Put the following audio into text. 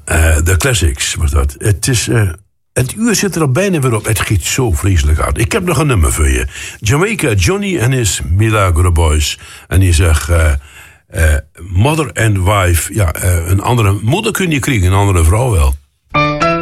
De classics was dat. Het uur zit er al bijna weer op. Het giet zo vreselijk hard. Ik heb nog een nummer voor je. Jamaica Johnny en his Milagro Boys. En die zegt... mother and wife. Ja, een andere moeder kun je krijgen, een andere vrouw wel.